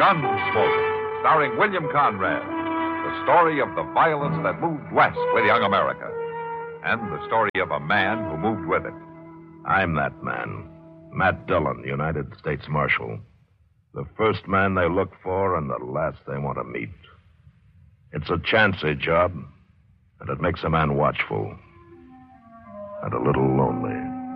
Gunsmoke, starring William Conrad. The story of the violence that moved west with young America. And the story of a man who moved with it. I'm that man. Matt Dillon, United States Marshal. The first man they look for and the last they want to meet. It's a chancy job, and it makes a man watchful and a little lonely.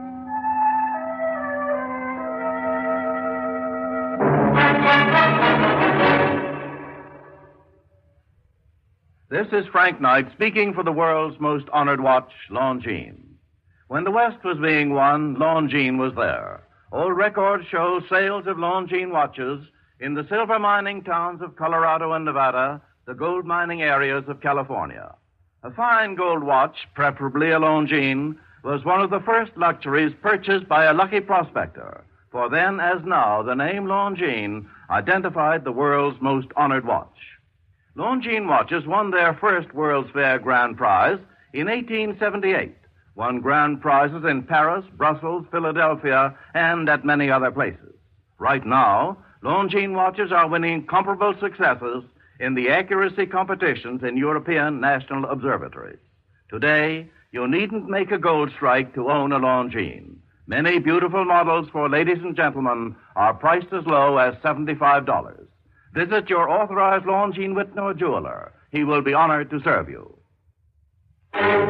This is Frank Knight speaking for the world's most honored watch, Longines. When the West was being won, Longines was there. Old records show sales of Longines watches in the silver mining towns of Colorado and Nevada, the gold mining areas of California. A fine gold watch, preferably a Longines, was one of the first luxuries purchased by a lucky prospector. For then, as now, the name Longines identified the world's most honored watch. Longines watches won their first World's Fair grand prize in 1878, won grand prizes in Paris, Brussels, Philadelphia, and at many other places. Right now, Longines watches are winning comparable successes in the accuracy competitions in European national observatories. Today, you needn't make a gold strike to own a Longines. Many beautiful models for ladies and gentlemen are priced as low as $75. Visit your authorized Longines Whitnor jeweler. He will be honored to serve you. There's a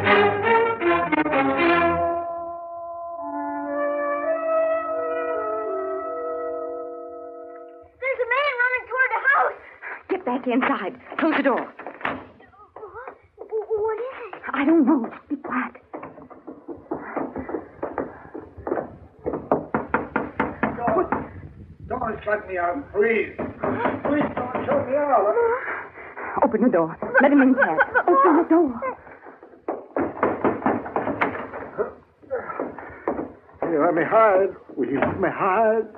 man running toward the house. Get back inside. Close the door. What is it? I don't know. Be quiet. Don't shut me out, please. Please don't shut me out. Open the door. Let him in, Pat. Open the door. You let me hide. Will you let me hide?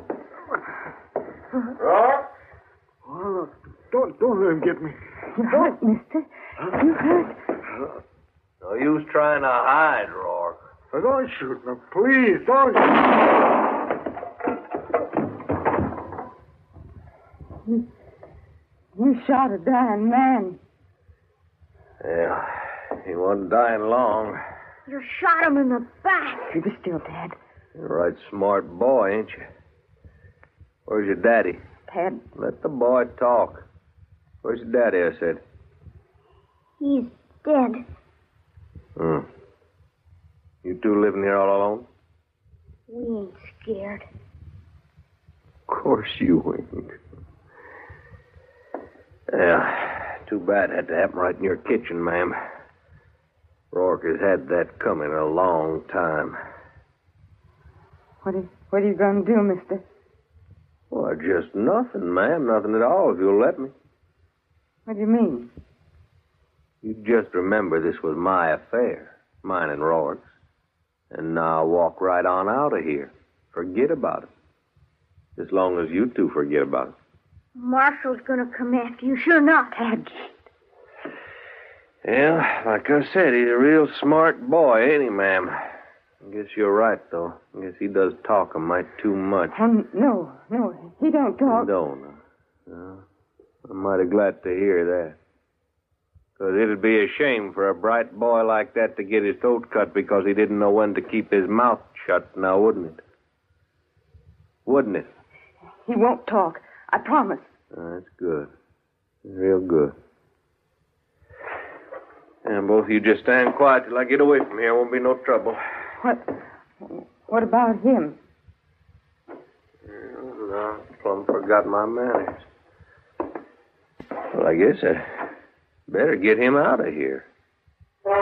Rock? Oh, don't let him get me. You hurt, mister. You hurt. No use trying to hide, Rourke. Don't shoot me, please. Don't shoot. You shot a dying man. Yeah, he wasn't dying long. You shot him in the back. He was still dead. You're a right smart boy, ain't you? Where's your daddy? Pat, Let the boy talk. Where's your daddy, I said? He's dead. You two living here all alone? We ain't scared. Of course you ain't. Yeah, too bad it had to happen right in your kitchen, ma'am. Rourke has had that coming a long time. what are you going to do, mister? Well, just nothing, ma'am. Nothing at all, if you'll let me. What do you mean? You just remember this was my affair, mine and Rourke's. And now walk right on out of here. Forget about it. As long as you two forget about it. Marshall's gonna come after you. Sure enough. Pat, Yeah, like I said, he's a real smart boy, ain't he, ma'am? I guess you're right, though. I guess he does talk a mite too much. No, he don't talk. Don't. No. I'm mighty glad to hear that. Because it'd be a shame for a bright boy like that to get his throat cut because he didn't know when to keep his mouth shut, now, wouldn't it? Wouldn't it? He won't talk. I promise. That's good. Real good. And both of you just stand quiet till I get away from here. Won't be no trouble. What about him? No, plumb forgot my manners. Well, I guess I better get him out of here.